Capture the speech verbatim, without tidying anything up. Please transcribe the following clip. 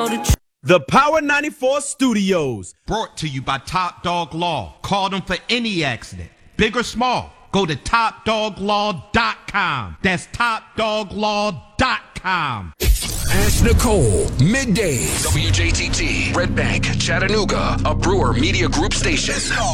The Power ninety-four Studios. Brought to you by Top Dog Law. Call them for any accident, big or small. Go to top dog law dot com. That's top dog law dot com. Ask Nicole, midday. W J T T, Red Bank, Chattanooga, a Brewer Media Group station.